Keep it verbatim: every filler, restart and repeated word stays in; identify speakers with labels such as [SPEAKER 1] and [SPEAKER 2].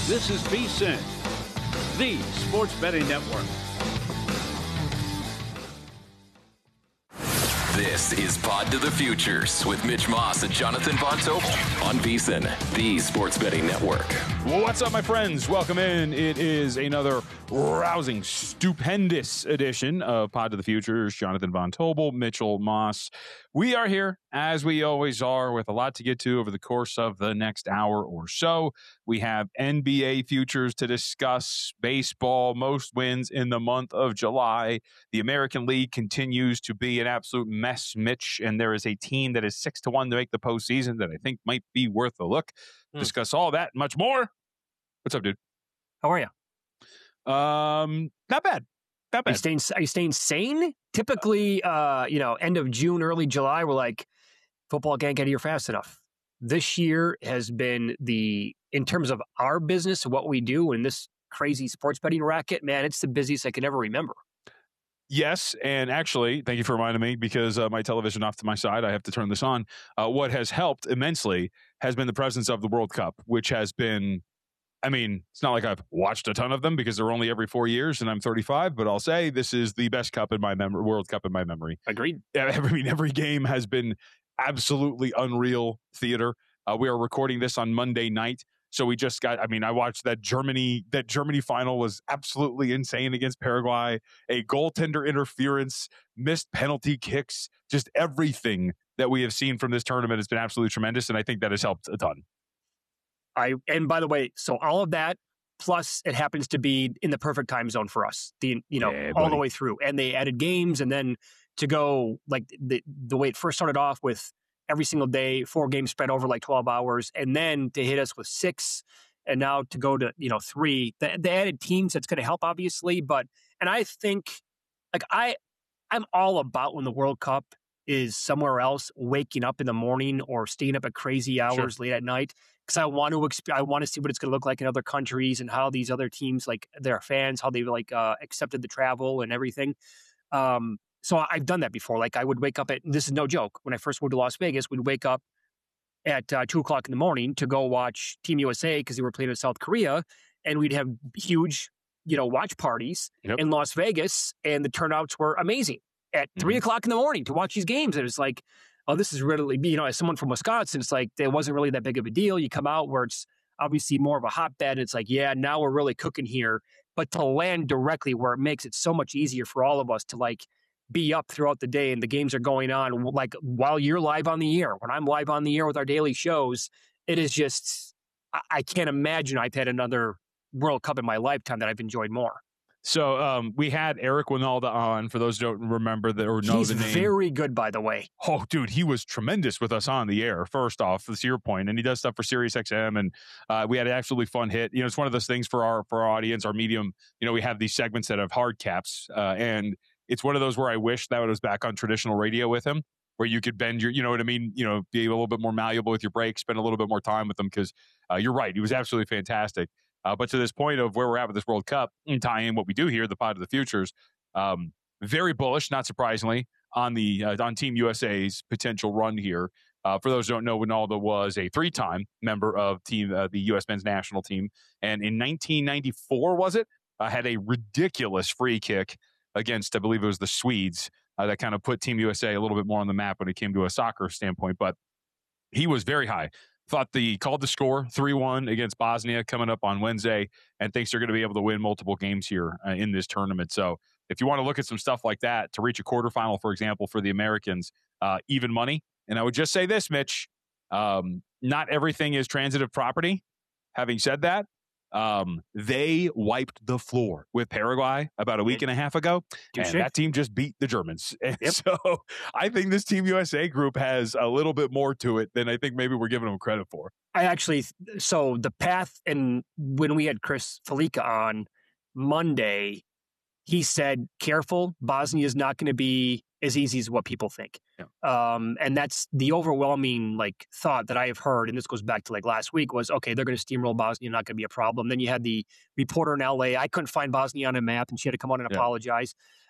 [SPEAKER 1] This is VSiN, the Sports Betting Network.
[SPEAKER 2] This is Pod to the Futures with Mitch Moss and Jonathan Von Tobel on VSiN, the Sports Betting Network.
[SPEAKER 3] What's up, my friends? Welcome in. It is another rousing, stupendous edition of Pod to the Futures. Jonathan Von Tobel, Mitchell Moss. We are here, as we always are, with a lot to get to over the course of the next hour or so. We have N B A futures to discuss, baseball, most wins in the month of July. The American League continues to be an absolute mess, Mitch, and there is a team that is six to one to make the postseason that I think might be worth a look. Mm. Discuss all that and much more. What's up, dude?
[SPEAKER 4] How are you?
[SPEAKER 3] Um, not bad. Not bad.
[SPEAKER 4] Are you staying, are you staying sane? Typically, uh, you know, end of June, early July, we're like, football can't get here fast enough. This year has been the, in terms of our business, what we do in this crazy sports betting racket, man, it's the busiest I can ever remember.
[SPEAKER 3] Yes, and actually, thank you for reminding me, because uh, my television off to my side, I have to turn this on. Uh, what has helped immensely has been the presence of the World Cup, which has been, I mean, it's not like I've watched a ton of them because they're only every four years and I'm thirty-five, but I'll say this is the best cup in my memory, World Cup in my memory.
[SPEAKER 4] Agreed.
[SPEAKER 3] I mean, every game has been absolutely unreal theater. Uh, we are recording this on Monday night. So we just got, I mean, I watched that Germany, that Germany final was absolutely insane against Paraguay. A goaltender interference, missed penalty kicks, just everything that we have seen from this tournament has been absolutely tremendous. And I think that has helped a ton.
[SPEAKER 4] I, and by the way, so all of that, plus it happens to be in the perfect time zone for us, the, you know,
[SPEAKER 3] yeah,
[SPEAKER 4] all
[SPEAKER 3] buddy.
[SPEAKER 4] the way through. And they added games, and then to go like the, the way it first started off with every single day, four games spread over like twelve hours, and then to hit us with six, and now to go to, you know, three. The, the added teams, that's going to help, obviously. But, and I think, like, I, I'm all about when the World Cup is somewhere else, waking up in the morning or staying up at crazy hours sure. late at night, because I want to exp- I want to see what it's going to look like in other countries and how these other teams, like their fans, how they've like uh, accepted the travel and everything. Um, So I've done that before. Like I would wake up at, this is no joke, when I first moved to Las Vegas, we'd wake up at uh, two o'clock in the morning to go watch Team U S A because they were playing in South Korea. And we'd have huge, you know, watch parties yep. in Las Vegas. And the turnouts were amazing at mm-hmm. three o'clock in the morning to watch these games. And it was like, oh, this is really, you know, as someone from Wisconsin, it's like, it wasn't really that big of a deal. You come out where it's obviously more of a hotbed. It's like, yeah, now we're really cooking here. But to land directly where it makes it so much easier for all of us to like, be up throughout the day and the games are going on like while you're live on the air. When I'm live on the air with our daily shows, it is just, I, I can't imagine I've had another World Cup in my lifetime that I've enjoyed more.
[SPEAKER 3] So um, we had Eric Winalda on, for those who don't remember that or know
[SPEAKER 4] He's
[SPEAKER 3] the name.
[SPEAKER 4] He's very good, by the way.
[SPEAKER 3] Oh, dude, he was tremendous with us on the air, first off, to your point. And he does stuff for SiriusXM, and uh, we had an absolutely fun hit. You know, it's one of those things for our for our audience, our medium. You know, we have these segments that have hard caps, uh, and it's one of those where I wish that was back on traditional radio with him, where you could bend your, you know what I mean? You know, be a little bit more malleable with your breaks, spend a little bit more time with him, because uh, you're right. He was absolutely fantastic. Uh, but to this point of where we're at with this World Cup, and tie in what we do here, the Pod of the Futures, um, very bullish, not surprisingly, on the uh, on Team U S A's potential run here. Uh, for those who don't know, Winalda was a three-time member of team uh, the U S men's national team. And in nineteen ninety-four, was it? Uh, had a ridiculous free kick against, I believe it was the Swedes, uh, that kind of put Team U S A a little bit more on the map when it came to a soccer standpoint. But he was very high. Thought the called the score three one against Bosnia coming up on Wednesday, and thinks they're going to be able to win multiple games here uh, in this tournament. So if you want to look at some stuff like that to reach a quarterfinal, for example, for the Americans, uh, even money. And I would just say this, Mitch, um, not everything is transitive property. Having said that, Um, they wiped the floor with Paraguay about a week and a half ago, and that team just beat the Germans. And yep. so I think this Team U S A group has a little bit more to it than I think maybe we're giving them credit for.
[SPEAKER 4] I actually, so the path, and when we had Chris Felica on Monday, he said, careful, Bosnia is not going to be as easy as what people think. Yeah. Um, and that's the overwhelming like thought that I have heard. And this goes back to like last week was, okay, they're going to steamroll Bosnia, not going to be a problem. Then you had the reporter in L A. I couldn't find Bosnia on a map and she had to come on and yeah. apologize.